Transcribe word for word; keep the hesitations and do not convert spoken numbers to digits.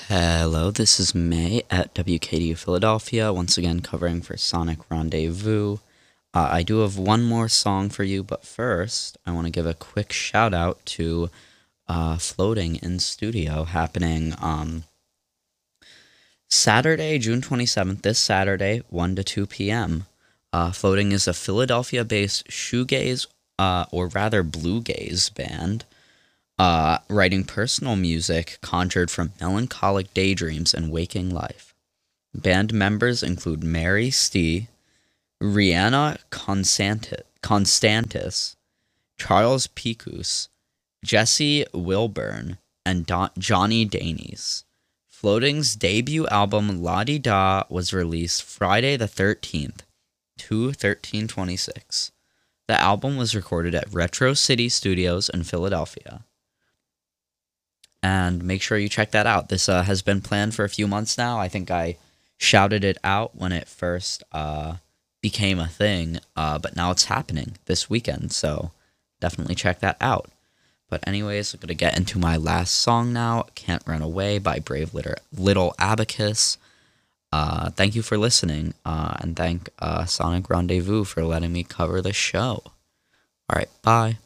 Hello, this is May at W K D U Philadelphia, once again covering for Sonic Rendezvous. Uh, I do have one more song for you, but first, I want to give a quick shout out to uh, Floating in Studio happening um, Saturday, June twenty-seventh, this Saturday, one to two p.m. Uh, Floating is a Philadelphia based shoegaze, uh, or rather bluegaze band. Uh, writing personal music conjured from melancholic daydreams and waking life. Band members include Mary Stee, Rihanna Constanti- Constantis, Charles Picus, Jesse Wilburn, and Don- Johnny Danes. Floating's debut album La Di Da was released Friday the thirteenth, two thirteen twenty-six. The album was recorded at Retro City Studios in Philadelphia. And make sure you check that out. This uh, has been planned for a few months now. I think I shouted it out when it first uh, became a thing, uh, but now it's happening this weekend, so definitely check that out. But anyways, I'm going to get into my last song now, Can't Run Away by Brave Little, Little Abacus. Uh, thank you for listening, uh, and thank uh, Sonic Rendezvous for letting me cover the show. All right, bye.